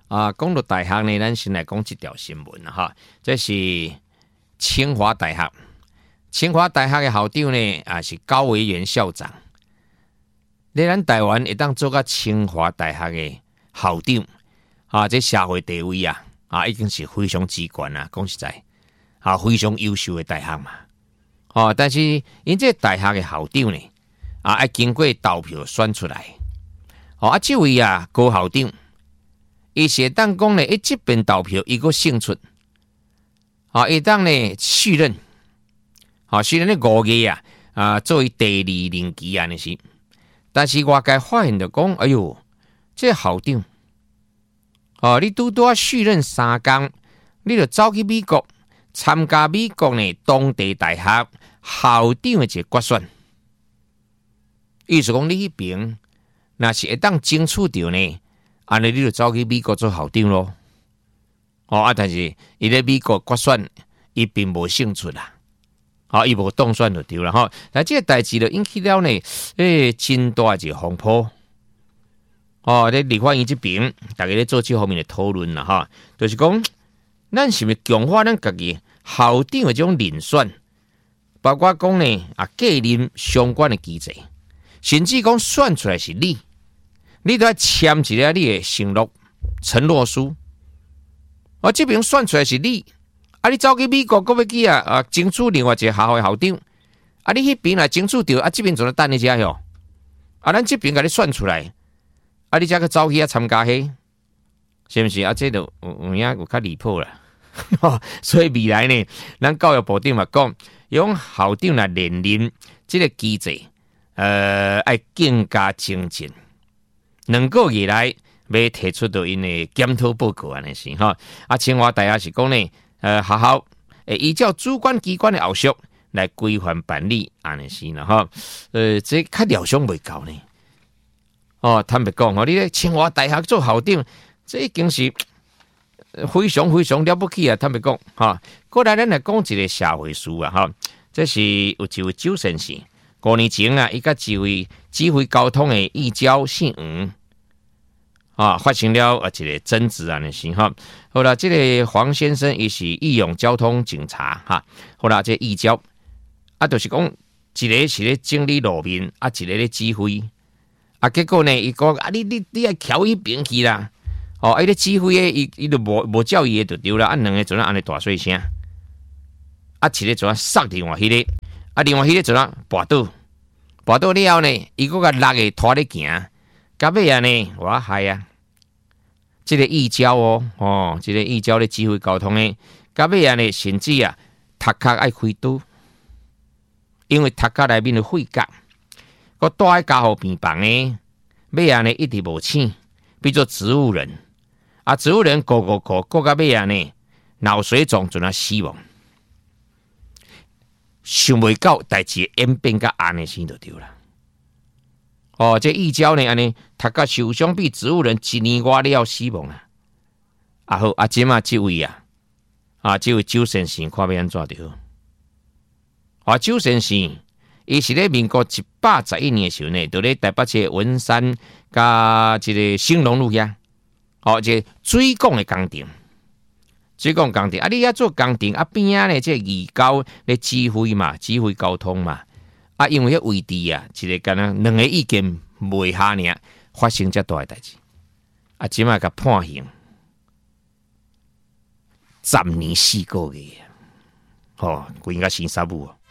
讲到大学呢，咱先来讲一条新闻哈，这是清华大学。清华大学的校长呢，是高维元校长。在咱台湾会当做个清华大学的校长，这社会地位已经是非常之高啦。讲实在，非常优秀的大学嘛。但是因这大学的校长呢，要经过投票选出来。这位高校长。伊是当讲呢，这边投票伊个胜出，伊当呢续任，续任的5个作为第2任期安尼是。但是外界发现就讲，哎呦，这校长，你拄续任3天，你就走去美国参加美国呢当地大学校长的一个决选，意思讲你迄边若是会当争取到呢。安尼你就走去美国做校长咯，但是伊咧美国决选，伊并无胜出啦，伊无当选就对啦但这个代志就引起了呢，真大一个风波。咧立法院这边，大家咧做这方面的讨论啦就是讲，咱是毋是强化咱家己校长的这种遴选，包括讲呢继任相关的机制，甚至讲选出来是你都要签一个你的承诺承诺书，这边选出来是你走去美国，要去争取另外一个学校的校长，你迄边来争取到，这边就来等你遮哟，咱这边给你选出来，你才去走去参加迄，是不是这就有影有较离谱啦。所以未来呢，咱教育部长嘛讲，用校长来连任这个机制，要更加精进。2个月来要提出到因的检讨报告安尼是清华大学是讲呢，学校依照主管机关的后续来规范办理安尼是啦这较料想未够呢。坦白讲你咧清华大学做校长，这已经是非常非常了不起啊！坦白讲过来咱来讲一个社会事这是有一位周先生。5年前伊甲一位指挥交通的义交姓黄，发生了一个争执安尼是好啦，这个黄先生伊是义勇交通警察好啦，这义交就是讲一个是咧整理路面，一个咧指挥结果呢，伊讲你要调迄边去啦，伊咧指挥的伊就无照伊的就对啦，2个就安尼大碎声，一个就杀另外迄个。另外迄个就跋倒了后呢，伊个6个拖咧行，到尾呢，我害这个义交这个义交咧指挥交通的，到尾呢，甚至头壳爱开刀，因为头壳内面的血角，个带喺家护病房呢，尾呢一直无醒，变做植物人，植物人过到尾呢，脑水肿就死亡。想袂到代志演变到安尼先就对啦。这义交呢安尼，头壳受伤比植物人1年外了死亡啦。好，即马这位这位周先生看要安怎就好。周先生，伊是咧民国111年的时候呢，就咧台北市文山加这个兴隆路遐，这水管的工程。水管工程你遐做工程边呢，这义交咧指挥嘛，指挥交通嘛。因为迄位置一个敢若2个意见袂下尔，发生遮大的代志。即马甲判刑10年4个月，规个生杀母。